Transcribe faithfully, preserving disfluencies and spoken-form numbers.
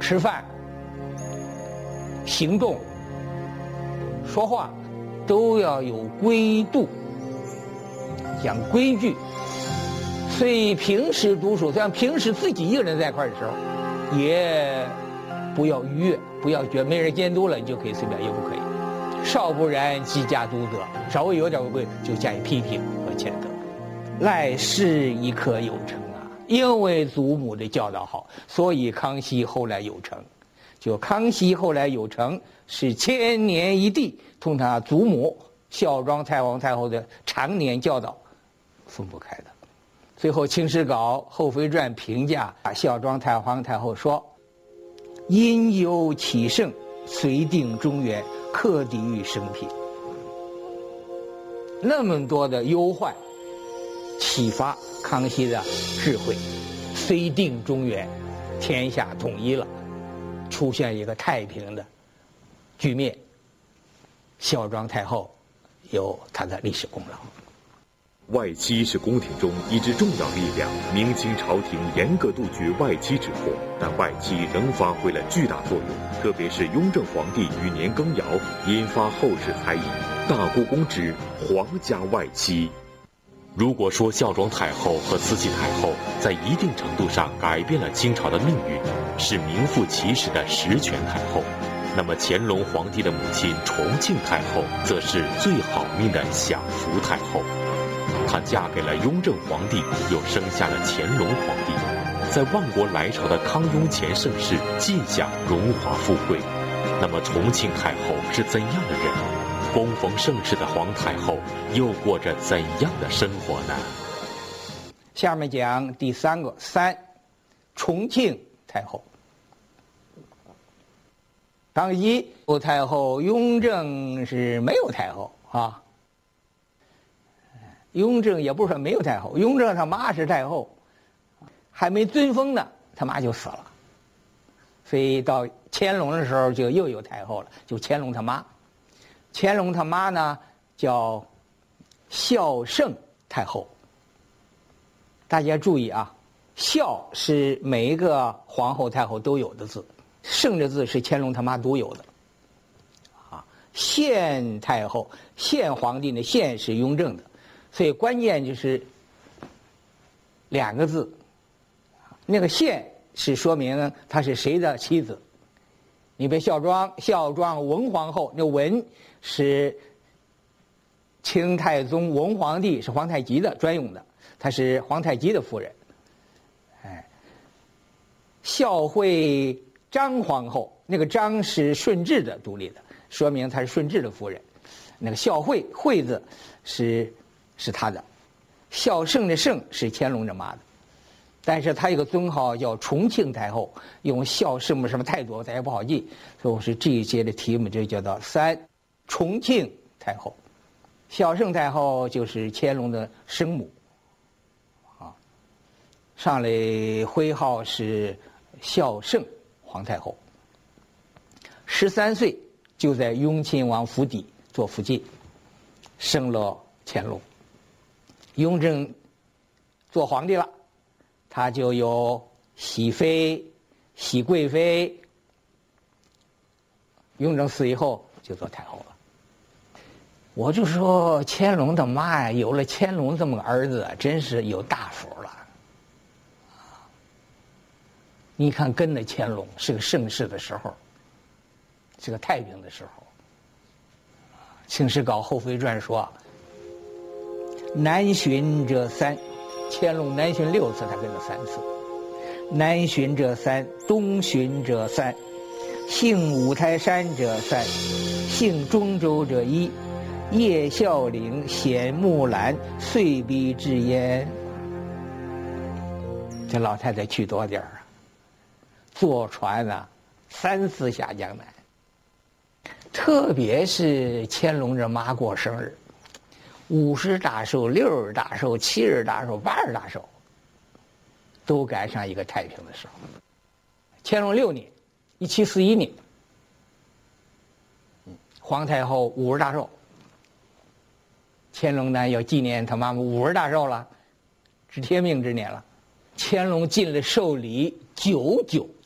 吃饭、行动、说话都要有规度，讲规矩。所以平时读书，虽然平时自己一个人在一块儿的时候，也不要逾越，不要觉得没人监督了你就可以随便，也不可以。少不然即加督责，稍微有点违规就加以批评和谴责。赖氏一刻有成啊，因为祖母的教导好，所以康熙后来有成。就康熙后来有成，是千年一帝同他祖母孝庄太皇太后的常年教导分不开的。最后《清史稿·后妃传》评价孝庄太皇太后说：“因忧启圣，遂定中原，克敌于生平。”那么多的忧患，启发康熙的智慧，虽定中原，天下统一了，出现一个太平的局面。孝庄太后有她的历史功劳。 外戚是宫廷中一支重要力量，明清朝廷严格杜绝外戚之祸，但外戚仍发挥了巨大作用。特别是雍正皇帝与年羹尧，引发后世猜疑。大故宫之皇家外戚。如果说孝庄太后和慈禧太后在一定程度上改变了清朝的命运，是名副其实的实权太后，那么乾隆皇帝的母亲重庆太后则是最好命的享福太后。她嫁给了雍正皇帝，又生下了乾隆皇帝，在万国来朝的康雍乾盛世尽享荣华富贵。那么重庆太后是怎样的人？恭逢盛世的皇太后又过着怎样的生活呢？ 下面讲第三个三，重庆太后。康熙有太后，雍正是没有太后啊。雍正也不是说没有太后，雍正他妈是太后，还没尊封呢，他妈就死了，所以到乾隆的时候就又有太后了，就乾隆他妈。乾隆他妈呢叫孝圣太后。大家注意啊，孝是每一个皇后太后都有的字，圣这字是乾隆他妈独有的。啊，宪太后，宪皇帝呢，宪是雍正的。所以关键就是两个字，那个宪是说明她是谁的妻子。你别孝庄，孝庄文皇后，那文是清太宗文皇帝，是皇太极的专用的，她是皇太极的夫人。哎，孝惠张皇后，那个张是顺治的独立的，说明她是顺治的夫人。那个孝惠，惠字是是他的，孝圣的圣是乾隆这妈的，但是他有个尊号叫重庆太后，用孝什么什么太多，咱也不好记，所以我是这一节的题目就叫做三，重庆太后。孝圣太后就是乾隆的生母，啊，上来徽号是孝圣皇太后。十三岁就在雍亲王府邸做福晋，生了乾隆。雍正做皇帝了，他就有熹妃、熹贵妃。雍正死以后就做太后了。我就说乾隆的妈呀，有了乾隆这么个儿子，真是有大福了。你看跟着乾隆是个盛世的时候，是个太平的时候。《清史稿·后妃传》说，南巡者三，乾隆南巡六次，他跟了三次。南巡者三，东巡者三，幸五台山者三，幸中州者一，叶孝陵、显木兰、岁逼之焉。这老太太去多点儿啊，坐船啊，三次下江南。特别是乾隆这妈过生日，五十大寿、六十大寿、七十大寿、八十大寿，都赶上一个太平的时候。乾隆六年，一七四一年，皇太后五十大寿。乾隆呢要纪念他妈妈五十大寿了，知天命之年了。乾隆进了寿礼九九，